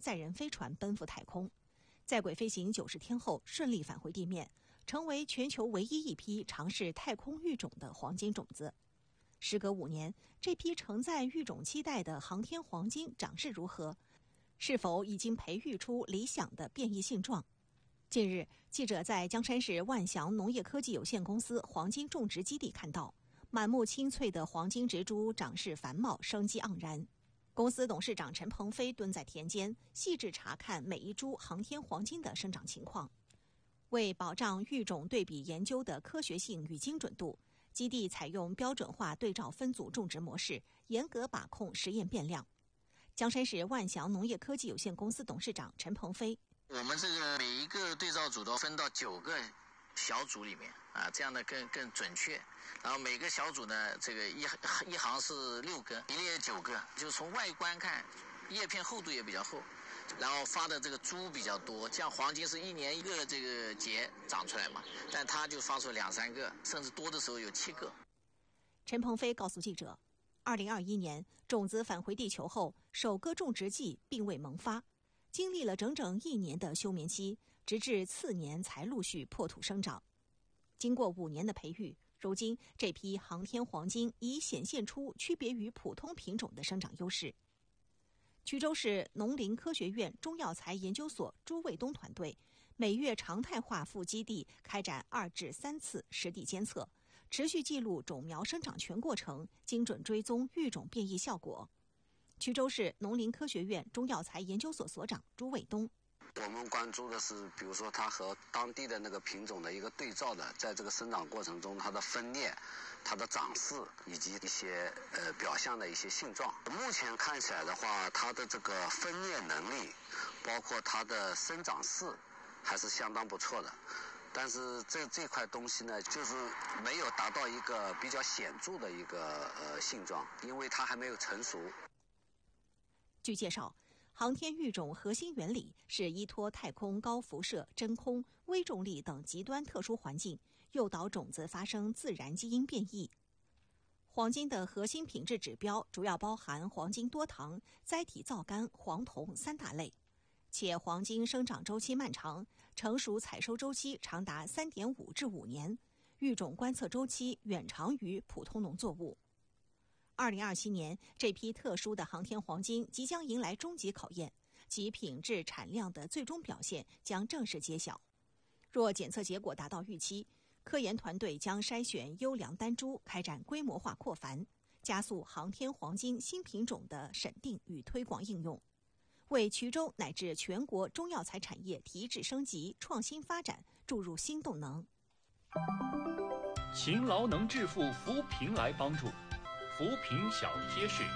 载人飞船奔赴太空，在轨飞行90天后顺利返回地面，成为全球唯一一批尝试太空育种的黄金种子。时隔5年，这批承载育种期待的航天黄金长势如何？是否已经培育出理想的变异性状？近日，记者在江山市万祥农业科技有限公司黄金种植基地看到，满目青翠的黄金植株长势繁茂，生机盎然。公司董事长陈鹏飞蹲在田间，细致查看每一株航天黄金的生长情况。为保障育种对比研究的科学性与精准度，基地采用标准化对照分组种植模式，严格把控实验变量。江山市万祥农业科技有限公司董事长陈鹏飞： 我们这个每一个对照组都分到9个小组里面啊，这样的更准确。然后每个小组呢，这个一行是6个，一列9个，就从外观看，叶片厚度也比较厚，然后发的这个株比较多。像黄金是1年1个这个节长出来嘛，但它就发出2、3个，甚至多的时候有7个。 陈鹏飞告诉记者，2021年种子返回地球后，首个种植季并未萌发，经历了整整1年的休眠期，直至次年才陆续破土生长。经过5年的培育，如今这批航天黄金已显现出区别于普通品种的生长优势。衢州市农林科学院中药材研究所朱卫东团队每月常态化赴基地开展2至3次实地监测，持续记录种苗生长全过程，精准追踪育种变异效果。衢州市农林科学院中药材研究所所长朱卫东： 我们关注的是，比如说它和当地的那个品种的一个对照的，在这个生长过程中，它的分裂、它的长势以及一些表象的一些性状。目前看起来的话，它的这个分裂能力，包括它的生长势，还是相当不错的。但是这块东西呢，就是没有达到一个比较显著的一个性状，因为它还没有成熟。 据介绍，航天育种核心原理是依托太空高辐射、真空、微重力等极端特殊环境，诱导种子发生自然基因变异。黄金的核心品质指标主要包含黄金多糖、甾体皂苷、黄酮3大类，且黄金生长周期漫长，成熟采收周期长达3.5至5年，育种观测周期远长于普通农作物。2027年，这批特殊的航天黄金即将迎来终极考验，其品质产量的最终表现将正式揭晓。若检测结果达到预期，科研团队将筛选优良单株，开展规模化扩繁，加速航天黄金新品种的审定与推广应用，为衢州乃至全国中药材产业提质升级、创新发展注入新动能。 勤劳能致富，扶贫来帮助。扶贫小贴士。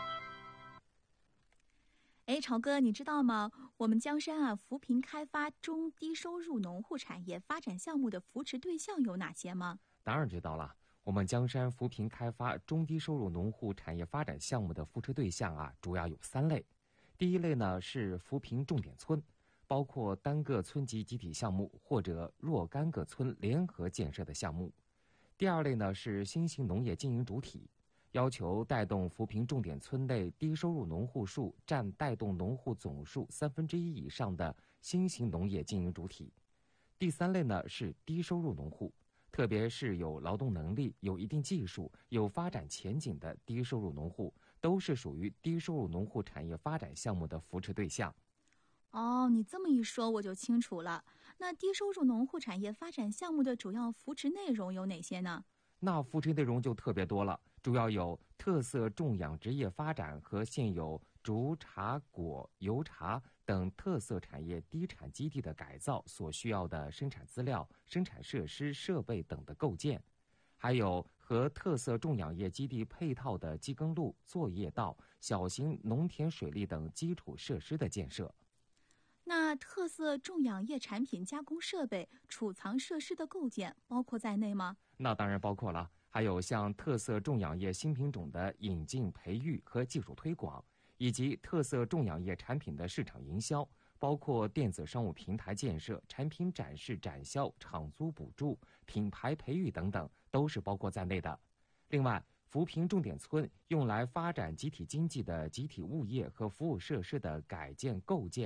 朝哥，你知道吗？我们江山扶贫开发中低收入农户产业发展项目的扶持对象有哪些吗？ 当然知道了。我们江山扶贫开发中低收入农户产业发展项目的扶持对象主要有3类。第一类呢是扶贫重点村，包括单个村级集体项目或者若干个村联合建设的项目。第二类呢是新型农业经营主体，要求带动扶贫重点村内低收入农户数占带动农户总数1/3以上的新型农业经营主体。第3类呢是低收入农户，特别是有劳动能力、有一定技术、有发展前景的低收入农户，都是属于低收入农户产业发展项目的扶持对象。 你这么一说我就清楚了。那低收入农户产业发展项目的主要扶持内容有哪些呢？ 那扶持内容就特别多了，主要有特色种养殖业发展和现有竹、茶、果、油茶等特色产业低产基地的改造所需要的生产资料、生产设施、设备等的构建，还有和特色种养业基地配套的机耕路、作业道、小型农田水利等基础设施的建设。 那特色种养业产品加工设备、储藏设施的构建包括在内吗？ 那当然包括了，还有像特色种养业新品种的引进、培育和技术推广，以及特色种养业产品的市场营销，包括电子商务平台建设、产品展示展销、场租补助、品牌培育等等，都是包括在内的。另外，扶贫重点村用来发展集体经济的集体物业和服务设施的改建构建